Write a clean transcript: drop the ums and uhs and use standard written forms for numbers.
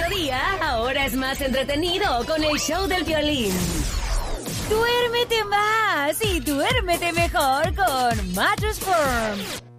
otro día, ahora es más entretenido con el show del violín. Duérmete más y duérmete mejor con Mattress Firm.